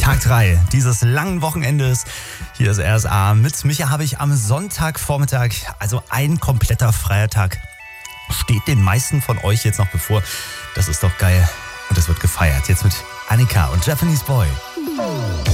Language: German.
Tag 3 dieses langen Wochenendes. Hier ist RSA. Mit Micha habe ich am Sonntagvormittag, also ein kompletter freier Tag, steht den meisten von euch jetzt noch bevor. Das ist doch geil. Und es wird gefeiert. Jetzt mit Annika und Japanese Boy.